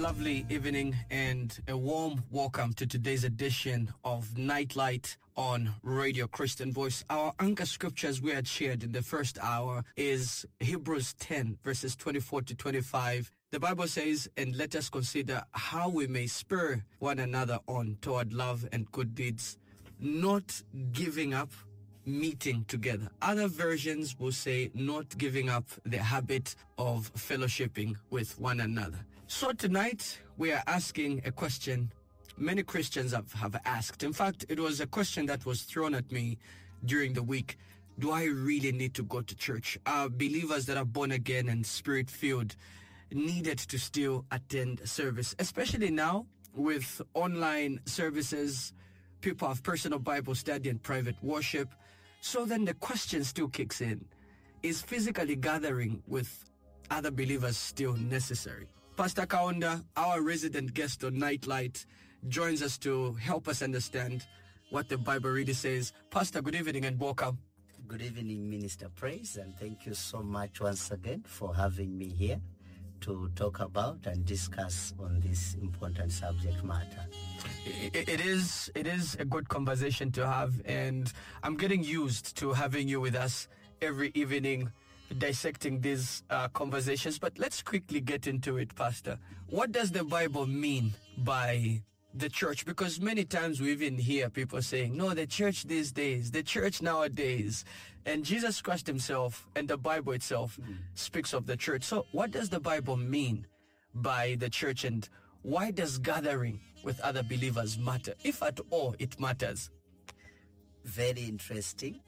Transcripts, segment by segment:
Lovely evening and a warm welcome to today's edition of Nightlight on Radio Christian Voice. Our anchor scriptures we had shared in the first hour is Hebrews 10 verses 24 to 25. The Bible says, and let us consider how we may spur one another on toward love and good deeds, not giving up meeting together. Other versions will say not giving up the habit of fellowshipping with one another. So tonight we are asking a question many Christians have asked. In fact, it was a question that was thrown at me during the week. Do I really need to go to church? Are believers that are born again and spirit-filled needed to still attend service? Especially now with online services, people have personal Bible study and private worship. So then the question still kicks in. Is physically gathering with other believers still necessary? Pastor Kaunda, our resident guest on Nightlight, joins us to help us understand what the Bible really says. Pastor, good evening and welcome. Good evening, Minister Praise, and thank you so much once again for having me here to talk about and discuss on this important subject matter. It is a good conversation to have, and I'm getting used to having you with us every evening dissecting these conversations. But let's quickly get into it, Pastor. What does the Bible mean by the church? Because many times we even hear people saying, no, the church these days, the church nowadays. And Jesus Christ himself and the Bible itself speaks of the church. So what does the Bible mean by the church, and why does gathering with other believers matter, if at all it matters? Very interesting.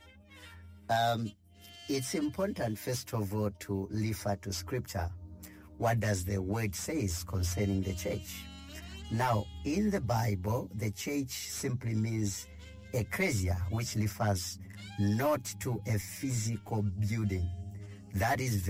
It's important, first of all, to refer to Scripture. What does the Word say concerning the church? Now, in the Bible, the church simply means ecclesia, which refers not to a physical building. That is